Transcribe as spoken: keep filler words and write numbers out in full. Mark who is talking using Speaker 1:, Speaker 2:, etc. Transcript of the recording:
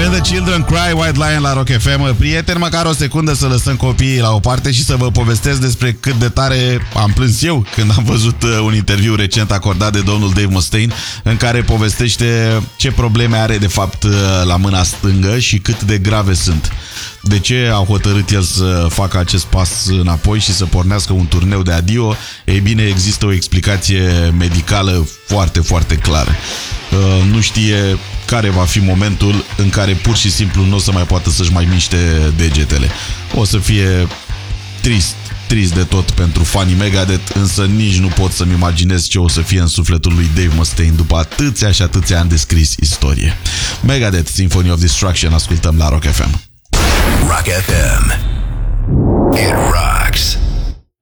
Speaker 1: When the Children Cry, White Lion la Rock F M. Prieteni, măcar o secundă să lăsăm copiii la o parte și să vă povestesc despre cât de tare am plâns eu când am văzut un interviu recent acordat de domnul Dave Mustaine, în care povestește ce probleme are de fapt la mâna stângă și cât de grave sunt. De ce a hotărât el să facă acest pas înapoi și să pornească un turneu de adio? Ei bine, există o explicație medicală foarte, foarte clară. Nu știe care va fi momentul în care pur și simplu nu o să mai poată să-și mai miște degetele. O să fie trist, trist de tot pentru fanii Megadeth, însă nici nu pot să-mi imaginez ce o să fie în sufletul lui Dave Mustaine după atâția și atâția ani de scris istorie. Megadeth, Symphony of Destruction, ascultăm la Rock F M.
Speaker 2: Rock F M. It rocks.